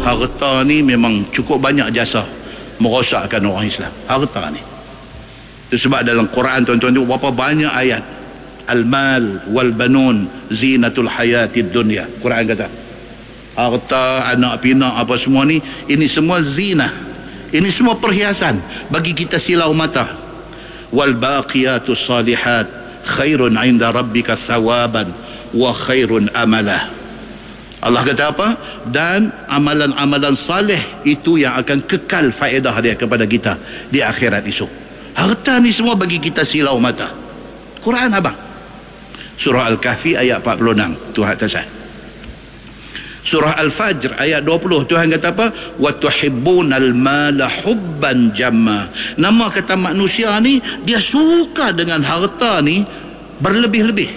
harta ni memang cukup banyak jasa merosakkan orang Islam. Harta ni. Itu sebab dalam Quran tuan-tuan tengok berapa banyak ayat. Al-mal wal banun zinatul hayatid dunya. Quran kata harta, anak pinak apa semua ni, ini semua zina. Ini semua perhiasan bagi kita silau mata. Wal baqiyatus salihat khairun 'inda rabbika thawaban wa khairun amala. Allah kata apa? Dan amalan-amalan salih itu yang akan kekal faedah dia kepada kita di akhirat esok. Harta ni semua bagi kita silau mata. Quran abang. Surah Al-Kahfi ayat 46, Tuhan kata. Surah Al-Fajr ayat 20, Tuhan kata apa? Wa tuhibbunal mala hubban jamma. Nama kata manusia ni, dia suka dengan harta ni berlebih-lebih.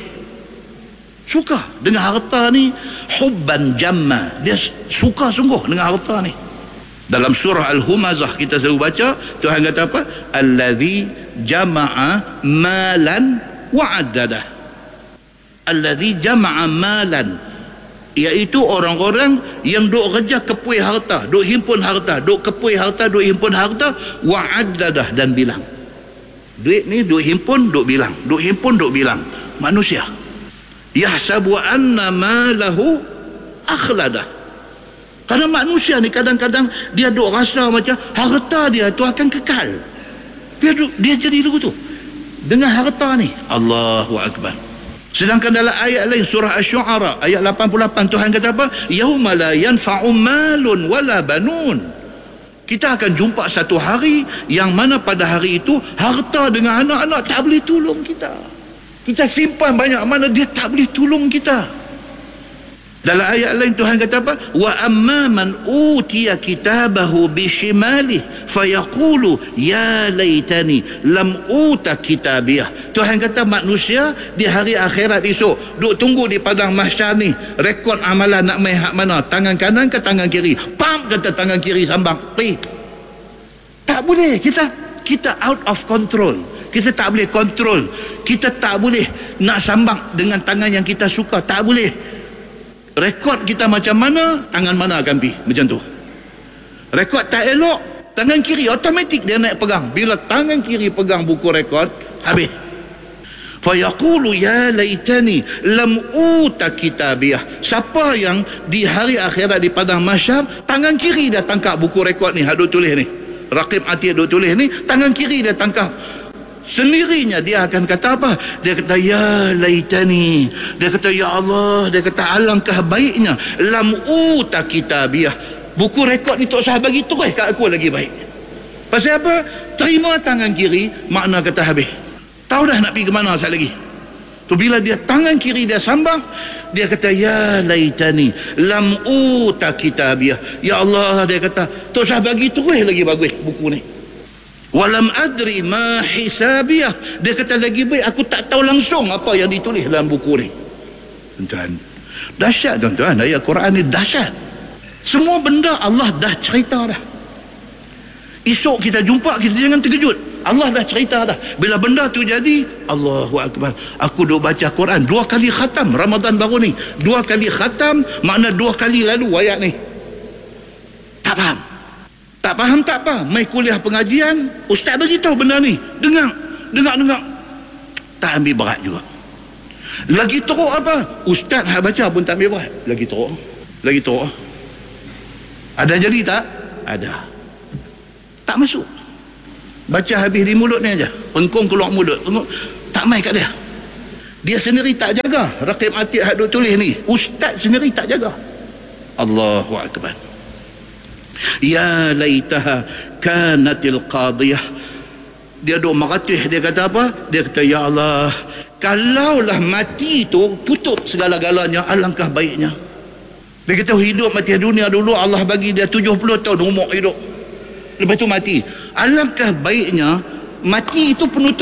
Suka dengan harta ni hubban jamma. Dia suka sungguh dengan harta ni. Dalam surah Al-Humazah kita selalu baca, Tuhan kata apa? Allazi jama'a malan wa'addadah. Allazi jama'a malan, iaitu orang-orang yang duk kerja kepui harta, duk himpun harta, duk kepui harta, duk himpun harta, wa'addadah, dan bilang. Duit ni duk himpun, duk bilang, duk himpun, duk bilang. Manusia yahsabu anna malahu akhladah. Karena manusia ni kadang-kadang dia duk rasa macam harta dia tu akan kekal. Dia jadi begitu dengan harta ni. Allahu Akbar. Sedangkan dalam ayat lain surah Asy-Syu'ara ayat 88, Tuhan kata apa? Yauma la yanfa'u malun wala banun. Kita akan jumpa satu hari yang mana pada hari itu harta dengan anak-anak tak boleh tolong kita. Kita simpan banyak mana dia tak boleh tolong kita. Dalam ayat lain Tuhan kata apa? Wa amma man utiya kitabahu bishimalihi fayaqulu ya laitani lam uta kitabiyah. Tuhan kata manusia di hari akhirat esok duk tunggu di padang mahsyar ni, rekod amalan nak main hak mana, tangan kanan ke tangan kiri. Pam kata tangan kiri sambang. Tak boleh. Kita out of control. Kita tak boleh kontrol. Kita tak boleh nak sambang dengan tangan yang kita suka. Tak boleh. Rekod kita macam mana, tangan mana akan pergi macam tu. Rekod tak elok, tangan kiri automatik dia naik pegang. Bila tangan kiri pegang buku rekod, habis. Fa yaqulu ya laitani lam uta kitabiyah. Siapa yang di hari akhirat di padang mahsyar tangan kiri dia tangkap buku rekod ni, hadut tulis ni, Raqib Atid duk tulis ni, tangan kiri dia tangkap. Sendirinya dia akan kata apa? Dia kata ya laitani, dia kata ya Allah, dia kata alangkah baiknya lam uta kitabiyah. Buku rekod ni tak usah bagi terus kat aku lagi baik. Pasal apa? Terima tangan kiri, makna kata habis. Tahu dah nak pergi ke mana sekali lagi. Tu bila dia tangan kiri dia sambang, dia kata ya laitani lam uta kitabiyah. Ya Allah, dia kata tak usah bagi terus lagi bagus buku ni. Walam adri ma hisabiyah. Dia kata lagi baik aku tak tahu langsung apa yang ditulis dalam buku ni. Tuan-tuan, dahsyat tuan-tuan, ayat Quran ni dahsyat. Semua benda Allah dah cerita dah. Esok kita jumpa, kita jangan terkejut. Allah dah cerita dah. Bila benda tu jadi, Allahu Akbar. Aku duk baca Quran 2 kali khatam Ramadan baru ni. 2 kali khatam makna 2 kali lalu ayat ni. Tak faham. Tak faham tak apa. Mai kuliah pengajian, ustaz bagi tahu benda ni. Dengar. Tak ambil berat juga. Lagi teruk apa? Ustaz hak baca pun tak ambil berat. Lagi teruk. Ada jadi tak? Ada. Tak masuk. Baca habis di mulut ni aja. Pengkong keluar mulut. Tak mai kat dia. Dia sendiri tak jaga. Raqib Atid hak duk tulis ni, ustaz sendiri tak jaga. Allahu Akbar. Ya laitaha kanatil qadiyah. Dia duk meratih, dia kata apa? Dia kata ya Allah, kalaulah mati tu tutup segala-galanya, alangkah baiknya. Dia kata hidup mati dunia dulu Allah bagi dia 70 tahun umur hidup, lepas tu mati. Alangkah baiknya mati itu penutup